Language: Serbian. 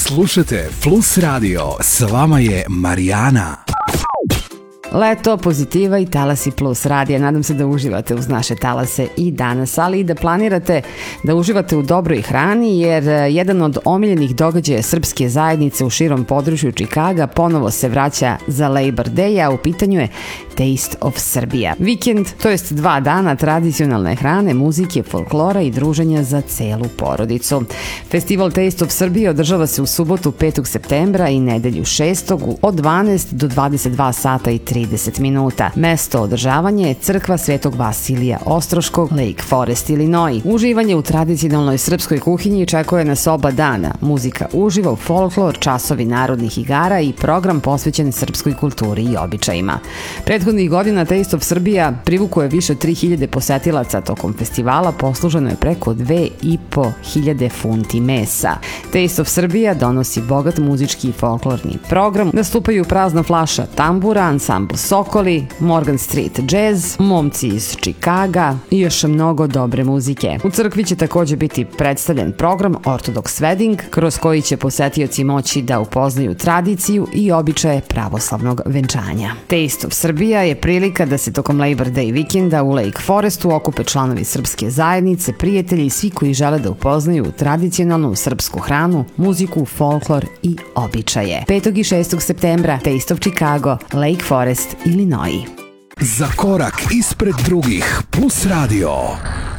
Slušajte Plus Radio, s vama je Marijana. Leto, pozitiva i talasi Plus radija. Nadam se da uživate uz naše talase i danas, ali i da planirate da uživate u dobroj hrani, jer jedan od omiljenih događaja srpske zajednice u širom području Čikaga ponovo se vraća za Labor Day, a u pitanju je Taste of Serbia. Vikend, to jest 2 dana tradicionalne hrane, muzike, folklora i druženja za celu porodicu. Festival Taste of Serbia održava se u subotu 5. septembra i nedelju 6. od 12 do 22 sata i 30 minuta. Mesto održavanja je crkva Svetog Vasilija Ostroškog, Lake Forest, Illinois. Uživanje u tradicionalnoj srpskoj kuhinji čekuje nas oba dana. Muzika uživo, folklor, časovi narodnih igara i program posvećen srpskoj kulturi i običajima. Prethodnih godina Taste of Serbia privukuje više od 3000 posetilaca tokom festivala, posluženo je preko 2500 funti mesa. Taste of Serbia donosi bogat muzički i folklorni program, nastupaju Prazna flaša tambura, ansambl Sokoli, Morgan Street Jazz, momci iz Čikaga i još mnogo dobre muzike. U crkvi će također biti predstavljen program Orthodox Wedding, kroz koji će posetioci moći da upoznaju tradiciju i običaje pravoslavnog venčanja. Taste of Serbia je prilika da se tokom Labor Day vikenda u Lake Forestu okupe članovi srpske zajednice, prijatelji i svi koji žele da upoznaju tradicionalnu srpsku hranu, muziku, folklor i običaje. 5. i 6. septembra Taste of Chicago, Lake Forest, Illinois. Za korak ispred drugih, Plus Radio.